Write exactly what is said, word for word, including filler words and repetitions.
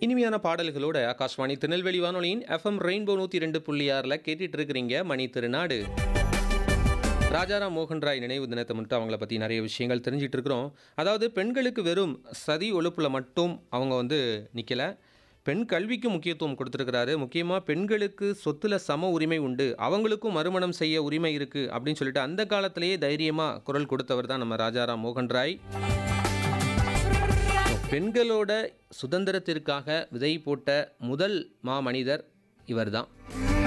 இனிமையான பாடல்களோட ஆகாஷ்வாணி திருநெல்வேலி வானொலியின் எஃப்எம் ரெயின்போ நூற்றி ரெண்டு புள்ளி ஆறில் கேட்டுட்டு இருக்கிறீங்க மணி திருநாடு. ராஜாராம் மோகன் ராய் நினைவு தினத்தை மட்டும் அவங்கள பற்றி நிறைய விஷயங்கள் தெரிஞ்சிட்டு இருக்கிறோம். அதாவது பெண்களுக்கு வெறும் சதி ஒழுப்பில் மட்டும் அவங்க வந்து நிற்கலை, பெண் கல்விக்கு முக்கியத்துவம் கொடுத்துருக்கிறாரு. முக்கியமாக பெண்களுக்கு சொத்துல சம உரிமை உண்டு, அவங்களுக்கும் மறுமணம் செய்ய உரிமை இருக்குது அப்படின்னு சொல்லிட்டு அந்த காலத்திலேயே தைரியமாக குரல் கொடுத்தவர் தான் நம்ம ராஜாராம் மோகன் ராய். பெண்களோட சுதந்திரத்திற்காக விதை போட்ட முதல் மா மனிதர் இவர் தான்.